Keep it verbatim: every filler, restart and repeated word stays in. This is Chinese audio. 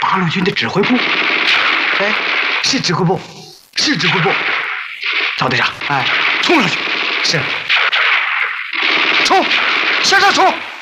八路军的指挥部。 哎，是指挥部，是指挥部。 赵队长， 哎， 冲上去！ 是。 冲！向上冲！